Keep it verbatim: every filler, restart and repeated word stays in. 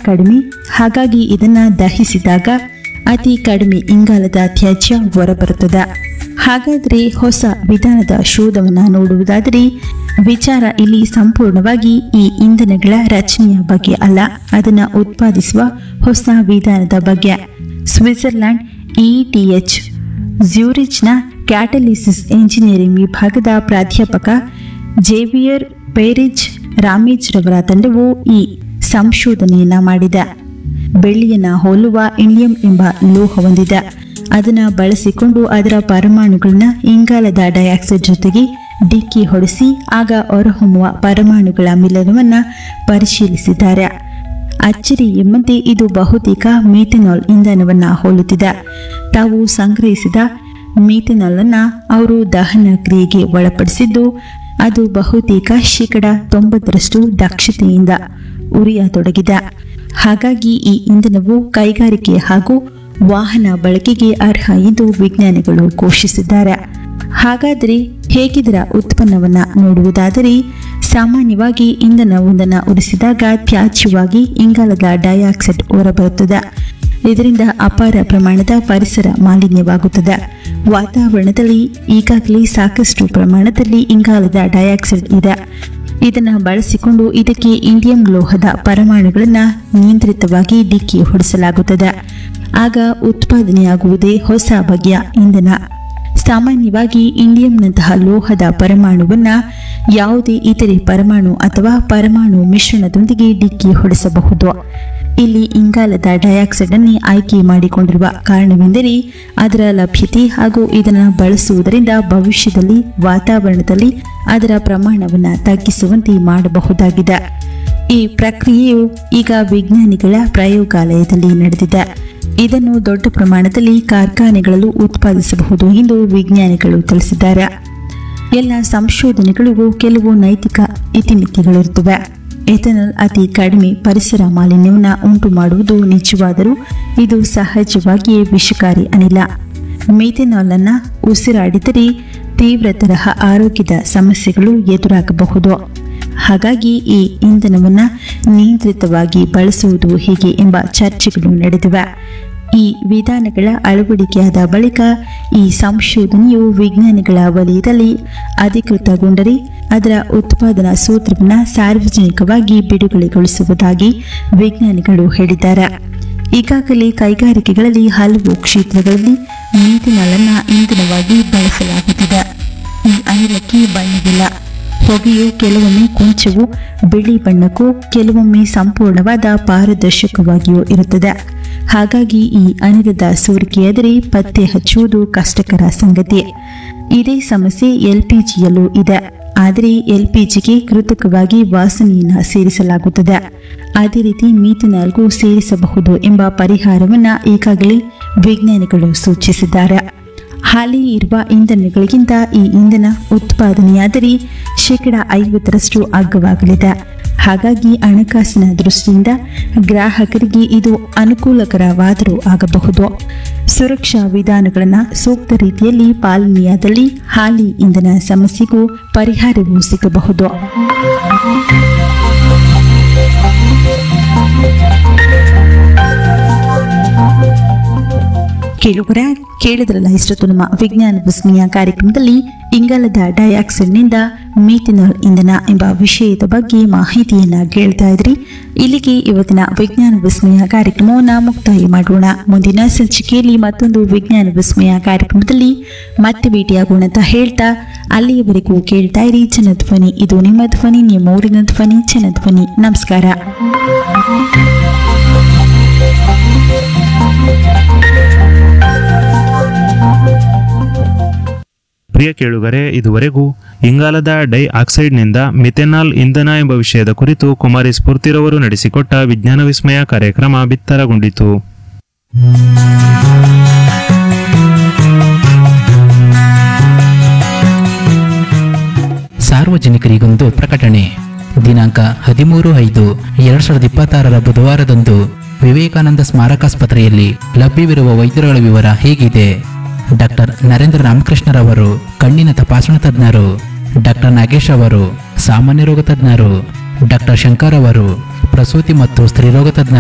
ಕಡಿಮೆ. ಹಾಗಾಗಿ ಇದನ್ನ ದಹಿಸಿದಾಗ ಅತಿ ಕಡಿಮೆ ಇಂಗಾಲದ ತ್ಯಾಜ್ಯ ಹೊರಬರುತ್ತದೆ. ಹಾಗಾದರೆ ಹೊಸ ವಿಧಾನದ ಶೋಧವನ್ನ ನೋಡುವುದಾದರೆ ವಿಚಾರ ಇಲ್ಲಿ ಸಂಪೂರ್ಣವಾಗಿ ಈ ಇಂಧನಗಳ ರಚನೆಯ ಬಗ್ಗೆ ಅಲ್ಲ, ಅದನ್ನು ಉತ್ಪಾದಿಸುವ ಹೊಸ ವಿಧಾನದ ಬಗ್ಗೆ. ಸ್ವಿಟ್ಜರ್ಲೆಂಡ್ ಇಟಿಎಚ್ ಜ್ಯೂರಿಚ್ನ ಕ್ಯಾಟಲಿಸಿಸ್ ಎಂಜಿನಿಯರಿಂಗ್ ವಿಭಾಗದ ಪ್ರಾಧ್ಯಾಪಕ ಜೇವಿಯರ್ ಪೇರಿಜ್ ರಾಮೇಜ್ ರವರ ತಂಡವು ಈ ಸಂಶೋಧನೆಯನ್ನ ಮಾಡಿದೆ. ಬೆಳ್ಳಿಯನ್ನ ಹೋಲುವ ಇಂಡಿಯಂ ಎಂಬ ಲೋಹ ಹೊಂದಿದೆ. ಅದನ್ನು ಬಳಸಿಕೊಂಡು ಅದರ ಪರಮಾಣುಗಳನ್ನ ಇಂಗಾಲದ ಡೈಆಕ್ಸೈಡ್ ಜೊತೆಗೆ ಡಿಕ್ಕಿ ಹೊಡೆಸಿ ಆಗ ಹೊರಹೊಮ್ಮುವ ಪರಮಾಣುಗಳ ಮಿಲನವನ್ನ ಪರಿಶೀಲಿಸಿದ್ದಾರೆ. ಅಚ್ಚರಿ ಎಂಬಂತೆ ಇದು ಬಹುತೇಕ ಮೀಥೆನಾಲ್ ಇಂಧನವನ್ನ ಹೋಲುತ್ತಿದೆ. ತಾವು ಸಂಗ್ರಹಿಸಿದ ಮೀಥೆನಾಲ್ ಅನ್ನ ಅವರು ದಹನ ಕ್ರಿಯೆಗೆ ಒಳಪಡಿಸಿದ್ದು ಅದು ಬಹುತೇಕ ಶೇಕಡ ತೊಂಬತ್ತರಷ್ಟು ದಕ್ಷತೆಯಿಂದ ಉರಿಯತೊಡಗಿದೆ. ಹಾಗಾಗಿ ಈ ಇಂಧನವು ಕೈಗಾರಿಕೆ ಹಾಗೂ ವಾಹನ ಬಳಕೆಗೆ ಅರ್ಹ ಎಂದು ವಿಜ್ಞಾನಿಗಳು ಘೋಷಿಸಿದ್ದಾರೆ. ಹಾಗಾದರೆ ಹೇಗಿದರ ಉತ್ಪನ್ನವನ್ನ ನೋಡುವುದಾದರೆ ಸಾಮಾನ್ಯವಾಗಿ ಇಂಧನವೊಂದನ್ನು ಉರಿಸಿದಾಗ ತ್ಯಾಜ್ಯವಾಗಿ ಇಂಗಾಲದ ಡೈಆಕ್ಸೈಡ್ ಹೊರಬರುತ್ತದೆ. ಇದರಿಂದ ಅಪಾರ ಪ್ರಮಾಣದ ಪರಿಸರ ಮಾಲಿನ್ಯವಾಗುತ್ತದೆ. ವಾತಾವರಣದಲ್ಲಿ ಈಗಾಗಲೇ ಸಾಕಷ್ಟು ಪ್ರಮಾಣದಲ್ಲಿ ಇಂಗಾಲದ ಡೈಆಕ್ಸೈಡ್ ಇದೆ. ಇದನ್ನು ಬಳಸಿಕೊಂಡು ಇದಕ್ಕೆ ಇಂಡಿಯಂ ಲೋಹದ ಪರಮಾಣುಗಳನ್ನು ನಿಯಂತ್ರಿತವಾಗಿ ಡಿಕ್ಕಿ ಹೊಡೆಸಲಾಗುತ್ತದೆ. ಆಗ ಉತ್ಪಾದನೆಯಾಗುವುದೇ ಹೊಸ ಬಗೆಯ ಇಂಧನ. ಸಾಮಾನ್ಯವಾಗಿ ಇಂಡಿಯಂನಂತಹ ಲೋಹದ ಪರಮಾಣುವನ್ನು ಯಾವುದೇ ಇತರೆ ಪರಮಾಣು ಅಥವಾ ಪರಮಾಣು ಮಿಶ್ರಣದೊಂದಿಗೆ ಡಿಕ್ಕಿ ಹೊಡೆಸಬಹುದು. ಇಲ್ಲಿ ಇಂಗಾಲದ ಡೈಆಕ್ಸೈಡ್ ಅನ್ನೇ ಆಯ್ಕೆ ಮಾಡಿಕೊಂಡಿರುವ ಕಾರಣವೆಂದರೆ ಅದರ ಲಭ್ಯತೆ ಹಾಗೂ ಇದನ್ನು ಬಳಸುವುದರಿಂದ ಭವಿಷ್ಯದಲ್ಲಿ ವಾತಾವರಣದಲ್ಲಿ ಅದರ ಪ್ರಮಾಣವನ್ನು ತಗ್ಗಿಸುವಂತೆ ಮಾಡಬಹುದಾಗಿದೆ. ಈ ಪ್ರಕ್ರಿಯೆಯು ಈಗ ವಿಜ್ಞಾನಿಗಳ ಪ್ರಯೋಗಾಲಯದಲ್ಲಿ ನಡೆದಿದೆ. ಇದನ್ನು ದೊಡ್ಡ ಪ್ರಮಾಣದಲ್ಲಿ ಕಾರ್ಖಾನೆಗಳಲ್ಲೂ ಉತ್ಪಾದಿಸಬಹುದು ಎಂದು ವಿಜ್ಞಾನಿಗಳು ತಿಳಿಸಿದ್ದಾರೆ. ಎಲ್ಲ ಸಂಶೋಧನೆಗಳಿಗೂ ಕೆಲವು ನೈತಿಕ ಇತಿಮಿತಿಗಳಿರುತ್ತವೆ. ಎಥೆನಾಲ್ ಅತಿ ಕಡಿಮೆ ಪರಿಸರ ಮಾಲಿನ್ಯವನ್ನು ಉಂಟು ಮಾಡುವುದು ನಿಜವಾದರೂ ಇದು ಸಹಜವಾಗಿಯೇ ವಿಷಕಾರಿ ಅನಿಲ. ಮೀಥೆನಾಲ್ ಅನ್ನು ಉಸಿರಾಡಿದರೆ ತೀವ್ರ ತರಹ ಆರೋಗ್ಯದ ಸಮಸ್ಯೆಗಳು ಎದುರಾಗಬಹುದು. ಹಾಗಾಗಿ ಈ ಇಂಧನವನ್ನು ನಿಯಂತ್ರಿತವಾಗಿ ಬಳಸುವುದು ಹೇಗೆ ಎಂಬ ಚರ್ಚೆಗಳು ನಡೆದಿವೆ. ಈ ವಿಧಾನಗಳ ಅಳವಡಿಕೆಯಾದ ಬಳಿಕ ಈ ಸಂಶೋಧನೆಯು ವಿಜ್ಞಾನಿಗಳ ವಲಯದಲ್ಲಿ ಅಧಿಕೃತಗೊಂಡರೆ ಅದರ ಉತ್ಪಾದನಾ ಸೂತ್ರವನ್ನು ಸಾರ್ವಜನಿಕವಾಗಿ ಬಿಡುಗಡೆಗೊಳಿಸುವುದಾಗಿ ವಿಜ್ಞಾನಿಗಳು ಹೇಳಿದ್ದಾರೆ. ಈಗಾಗಲೇ ಕೈಗಾರಿಕೆಗಳಲ್ಲಿ ಹಲವು ಕ್ಷೇತ್ರಗಳಲ್ಲಿ ಮೀಥೆನಾಲ್ ಅನ್ನು ಇಂಧನವಾಗಿ ಬಳಸಲಾಗುತ್ತಿದೆ. ಈ ಅನಿಲಕ್ಕೆ ಬಣ್ಣವಿಲ್ಲ. ಹೊಗೆಯು ಕೆಲವೊಮ್ಮೆ ಕೊಂಚವು ಬಿಳಿ ಬಣ್ಣಕ್ಕೂ ಕೆಲವೊಮ್ಮೆ ಸಂಪೂರ್ಣವಾದ ಪಾರದರ್ಶಕವಾಗಿಯೂ ಇರುತ್ತದೆ. ಹಾಗಾಗಿ ಈ ಅನಿಲದ ಸೋರಿಕೆಯಾದರೆ ಪತ್ತೆ ಹಚ್ಚುವುದು ಕಷ್ಟಕರ ಸಂಗತಿ. ಇದೇ ಸಮಸ್ಯೆ ಎಲ್ಪಿಜಿಯಲ್ಲೂ ಇದೆ. ಆದರೆ ಎಲ್ಪಿಜಿಗೆ ಕೃತಕವಾಗಿ ವಾಸನೆಯನ್ನು ಸೇರಿಸಲಾಗುತ್ತದೆ. ಅದೇ ರೀತಿ ಮೀಥೆನಾಲ್ಗೂ ಸೇರಿಸಬಹುದು ಎಂಬ ಪರಿಹಾರವನ್ನು ಈಗಾಗಲೇ ವಿಜ್ಞಾನಿಗಳು ಸೂಚಿಸಿದ್ದಾರೆ. ಹಾಲಿ ಇರುವ ಇಂಧನಗಳಿಗಿಂತ ಈ ಇಂಧನ ಉತ್ಪಾದನೆಯಾದರೆ ಶೇಕಡ ಐವತ್ತರಷ್ಟು ಅಗ್ಗವಾಗಲಿದೆ. ಹಾಗಾಗಿ ಹಣಕಾಸಿನ ದೃಷ್ಟಿಯಿಂದ ಗ್ರಾಹಕರಿಗೆ ಇದು ಅನುಕೂಲಕರವಾದರೂ ಆಗಬಹುದು. ಸುರಕ್ಷಾ ವಿಧಾನಗಳನ್ನು ಸೂಕ್ತ ರೀತಿಯಲ್ಲಿ ಪಾಲನೆಯಾದಲ್ಲಿ ಹಾಲಿ ಇಂಧನ ಸಮಸ್ಯೆಗೂ ಪರಿಹಾರವೂ ಸಿಗಬಹುದು. ಕೇಳುಗರ ಕೇಳಿದ್ರಲ್ಲ ಇಷ್ಟೊತ್ತು ನಮ್ಮ ವಿಜ್ಞಾನ ವಿಸ್ಮಯ ಕಾರ್ಯಕ್ರಮದಲ್ಲಿ ಇಂಗಾಲದ ಡೈಆಕ್ಸೈಡ್ನಿಂದ ಮೀಥೆನಾಲ್ ಇಂಧನ ಎಂಬ ವಿಷಯದ ಬಗ್ಗೆ ಮಾಹಿತಿಯನ್ನ ಕೇಳ್ತಾ ಇದ್ರಿ. ಇಲ್ಲಿಗೆ ಇವತ್ತಿನ ವಿಜ್ಞಾನ ವಿಸ್ಮಯ ಕಾರ್ಯಕ್ರಮವನ್ನು ಮುಕ್ತಾಯ ಮಾಡೋಣ. ಮುಂದಿನ ಸಂಚಿಕೆಯಲ್ಲಿ ಮತ್ತೊಂದು ವಿಜ್ಞಾನ ವಿಸ್ಮಯ ಕಾರ್ಯಕ್ರಮದಲ್ಲಿ ಮತ್ತೆ ಭೇಟಿಯಾಗೋಣ ಅಂತ ಹೇಳ್ತಾ ಅಲ್ಲಿಯವರೆಗೂ ಕೇಳ್ತಾ ಇರಿ ಜನಧ್ವನಿ. ಇದು ನಿಮ್ಮ ಧ್ವನಿ, ನಿಮ್ಮ ಊರಿನ ಧ್ವನಿ, ಜನಧ್ವನಿ. ನಮಸ್ಕಾರ. ಪ್ರಿಯ ಕೇಳುಗರೆ, ಇದುವರೆಗೂ ಇಂಗಾಲದ ಡೈ ಆಕ್ಸೈಡ್ನಿಂದ ಮಿಥೆನಾಲ್ ಇಂಧನ ಎಂಬ ವಿಷಯದ ಕುರಿತು ಕುಮಾರಿ ಸ್ಫೂರ್ತಿರವರು ನಡೆಸಿಕೊಟ್ಟ ವಿಜ್ಞಾನ ವಿಸ್ಮಯ ಕಾರ್ಯಕ್ರಮ ಬಿತ್ತರಗೊಂಡಿತು. ಸಾರ್ವಜನಿಕರಿಗೊಂದು ಪ್ರಕಟಣೆ. ದಿನಾಂಕ ಹದಿಮೂರು ಐದು ಎರಡ್ ಸಾವಿರದ ಇಪ್ಪತ್ತಾರರ ಬುಧವಾರದಂದು ವಿವೇಕಾನಂದ ಸ್ಮಾರಕಾಸ್ಪತ್ರೆಯಲ್ಲಿ ಲಭ್ಯವಿರುವ ವೈದ್ಯರುಗಳ ವಿವರ ಹೀಗಿದೆ. ಡಾಕ್ಟರ್ ನರೇಂದ್ರ ರಾಮಕೃಷ್ಣರವರು ಕಣ್ಣಿನ ತಪಾಸಣಾ ತಜ್ಞರು, ಡಾಕ್ಟರ್ ನಾಗೇಶ್ ಅವರು ಸಾಮಾನ್ಯ ರೋಗ ತಜ್ಞರು, ಡಾಕ್ಟರ್ ಶಂಕರ್ ಅವರು ಪ್ರಸೂತಿ ಮತ್ತು ಸ್ತ್ರೀರೋಗ ತಜ್ಞರು.